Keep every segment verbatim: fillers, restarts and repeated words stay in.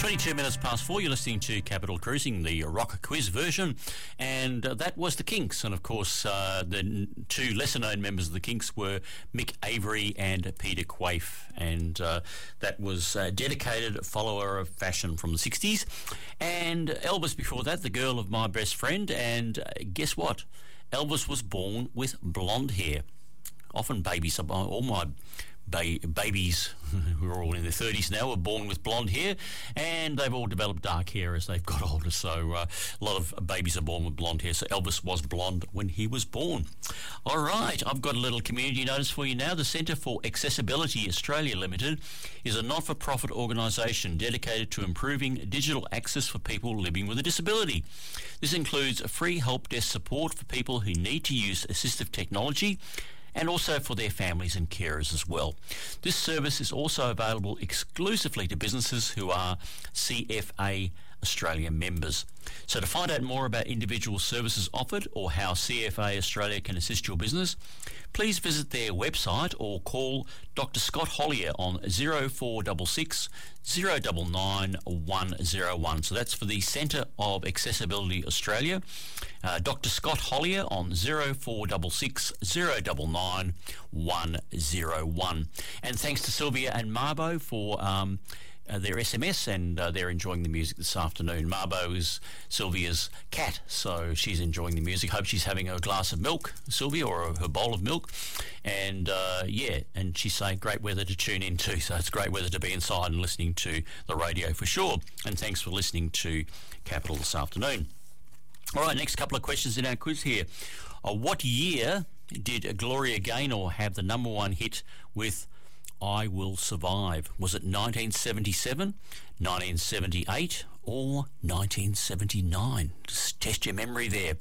twenty-two minutes past four, you're listening to Capital Cruising, the rocker quiz version, and uh, that was the Kinks. And of course, uh, the n- two lesser-known members of the Kinks were Mick Avery and Peter Quaife, and uh, that was a dedicated follower of fashion from the sixties. And Elvis before that, the girl of my best friend, and uh, guess what? Elvis was born with blonde hair. Often babies, all my ba- babies who are all in their thirties now were born with blonde hair, and they've all developed dark hair as they've got older, so uh, a lot of babies are born with blonde hair, so Elvis was blonde when he was born. All right, I've got a little community notice for you now. The Centre for Accessibility Australia Limited is a not-for-profit organisation dedicated to improving digital access for people living with a disability. This includes free help desk support for people who need to use assistive technology, and also for their families and carers as well. This service is also available exclusively to businesses who are C F A Australia members. So to find out more about individual services offered or how C F A Australia can assist your business, please visit their website or call Doctor Scott Hollier on zero four six six, zero nine nine, one zero one. So that's for the Centre of Accessibility Australia. Uh, Doctor Scott Hollier on zero four six six, zero nine nine, one zero one. And thanks to Sylvia and Marbo for um, uh, their S M S, and uh, they're enjoying the music this afternoon. Marbo is Sylvia's cat, so she's enjoying the music. Hope she's having a glass of milk, Sylvia, or her bowl of milk. And uh, yeah, and she's saying great weather to tune in to, so it's great weather to be inside and listening to the radio for sure. And thanks for listening to Capital this afternoon. All right, next couple of questions in our quiz here. Uh, what year did Gloria Gaynor have the number one hit with I Will Survive? Was it nineteen seventy-seven, nineteen seventy-eight, or nineteen seventy-nine? Just test your memory there.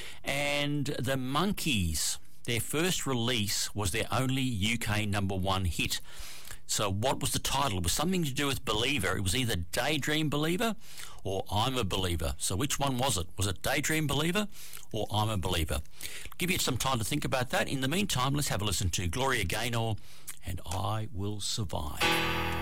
And the Monkees, their first release was their only U K number one hit. So what was the title? It was something to do with Believer. It was either Daydream Believer or I'm a Believer. So which one was it? Was it Daydream Believer or I'm a Believer? I'll give you some time to think about that. In the meantime, let's have a listen to Gloria Gaynor and I Will Survive.